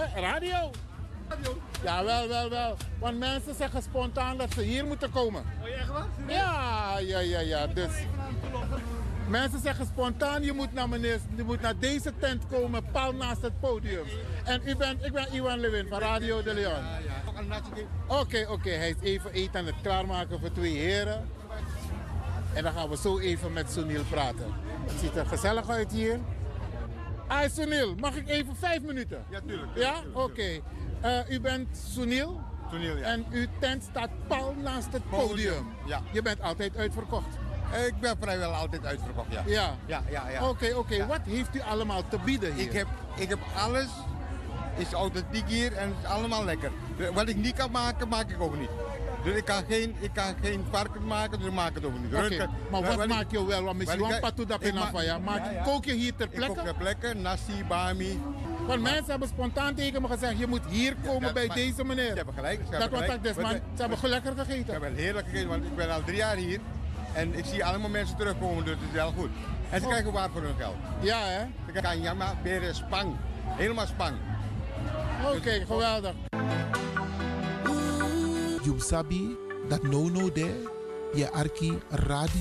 Radio. Ja, wel. Want mensen zeggen spontaan dat ze hier moeten komen. Oh, echt waar? Ja. Dus mensen zeggen spontaan, je moet naar deze tent komen, pal naast het podium. En ik ben Iwan Lewin van Radio de Leon. Oké, hij is even eten aan het klaarmaken voor 2 heren. En dan gaan we zo even met Sunil praten. Het ziet er gezellig uit hier. Sunil, mag ik even 5 minuten? Ja, tuurlijk. Ja? Oké. U bent Sunil. Sunil, ja. En uw tent staat pal naast het podium. Ja. Je bent altijd uitverkocht. Ik ben vrijwel altijd uitverkocht, ja. Ja. Oké. Ja. Wat heeft u allemaal te bieden hier? Ik heb alles. Is authentiek hier en het is allemaal lekker. Wat ik niet kan maken, maak ik ook niet. Dus ik kan geen varken maken, dus ik maak het ook niet. Oké, maar wat maak je wel? Want misschien een patu dat kook je hier ter plekke? Ik kook ter plekke, nasi, bami. Want mensen hebben spontaan tegen me gezegd, je moet hier komen bij deze meneer. Ze hebben gelijk. Ze hebben lekker gegeten. Ze hebben heerlijk gegeten, want ik ben al 3 jaar hier. En ik zie allemaal mensen terugkomen, dus het is wel goed. En ze krijgen waar voor hun geld. Ja, hè? Ze krijgen Jama, beren, spang. Helemaal spang. Oké, geweldig. You sabi dat no there, je arki radio.